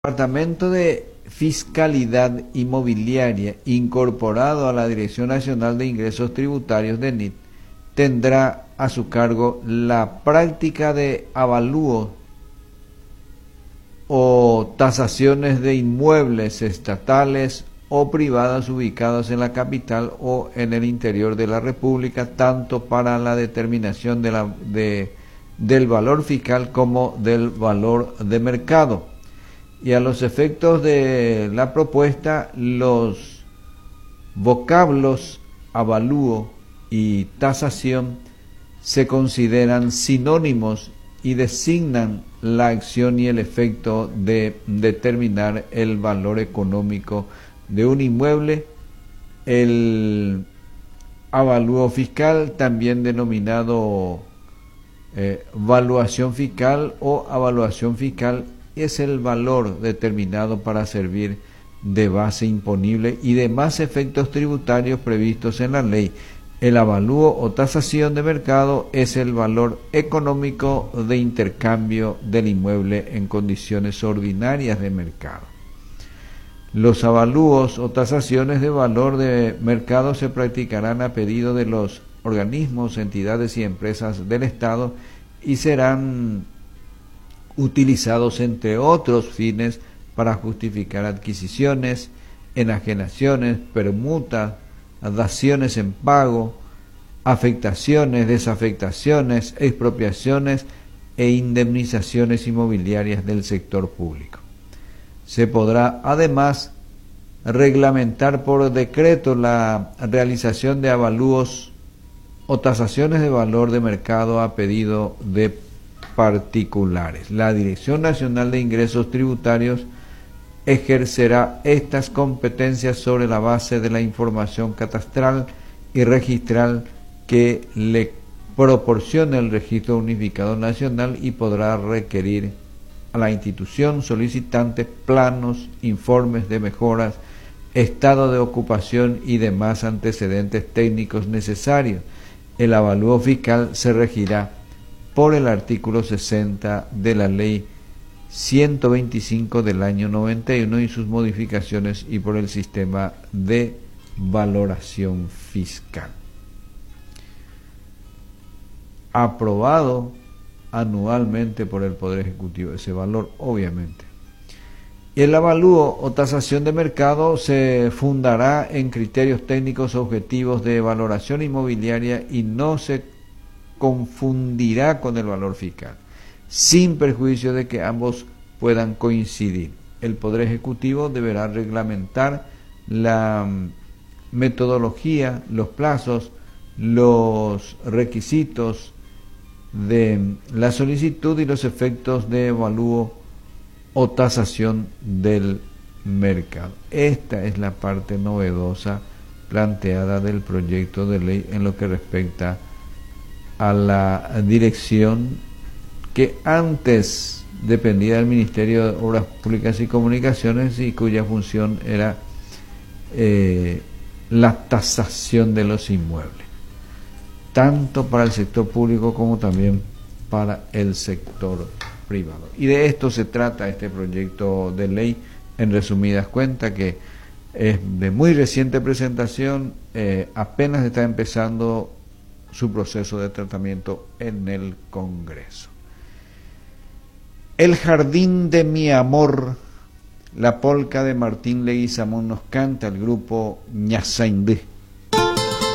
Departamento de Fiscalidad Inmobiliaria, incorporado a la Dirección Nacional de Ingresos Tributarios de DNIT, tendrá a su cargo la práctica de avalúo o tasaciones de inmuebles estatales o privadas ubicados en la capital o en el interior de la República, tanto para la determinación del valor fiscal como del valor de mercado. Y a los efectos de la propuesta, los vocablos avalúo y tasación se consideran sinónimos y designan la acción y el efecto de determinar el valor económico de un inmueble. El avalúo fiscal, también denominado valuación fiscal o evaluación fiscal, es el valor determinado para servir de base imponible y demás efectos tributarios previstos en la ley. El avalúo o tasación de mercado es el valor económico de intercambio del inmueble en condiciones ordinarias de mercado. Los avalúos o tasaciones de valor de mercado se practicarán a pedido de los organismos, entidades y empresas del Estado y serán utilizados entre otros fines para justificar adquisiciones, enajenaciones, permutas, daciones en pago, afectaciones, desafectaciones, expropiaciones e indemnizaciones inmobiliarias del sector público. Se podrá además reglamentar por decreto la realización de avalúos o tasaciones de valor de mercado a pedido de particulares. La Dirección Nacional de Ingresos Tributarios ejercerá estas competencias sobre la base de la información catastral y registral que le proporciona el Registro Unificado Nacional y podrá requerir a la institución solicitante planos, informes de mejoras, estado de ocupación y demás antecedentes técnicos necesarios. El avalúo fiscal se regirá por el artículo 60 de la Ley 125 del año 91 y sus modificaciones y por el sistema de valoración fiscal. Aprobado anualmente por el Poder Ejecutivo, ese valor obviamente. Y el avalúo o tasación de mercado se fundará en criterios técnicos objetivos de valoración inmobiliaria y no se confundirá con el valor fiscal, sin perjuicio de que ambos puedan coincidir. El Poder Ejecutivo deberá reglamentar la metodología, los plazos, los requisitos de la solicitud y los efectos de avalúo o tasación del mercado. Esta es la parte novedosa planteada del proyecto de ley en lo que respecta a la dirección que antes dependía del Ministerio de Obras Públicas y Comunicaciones y cuya función era la tasación de los inmuebles, tanto para el sector público como también para el sector privado. Y de esto se trata este proyecto de ley, en resumidas cuentas, que es de muy reciente presentación, apenas está empezando su proceso de tratamiento en el Congreso. El jardín de mi amor, la polca de Martín Leguizamón nos canta el grupo Ñasaindé.